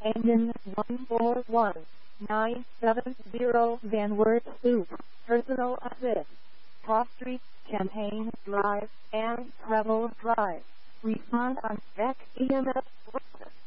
Engine 141970 Van Wert Loop, Personal Assist, Top Street, Champaign Drive, and Travel Drive. Respond on spec EMS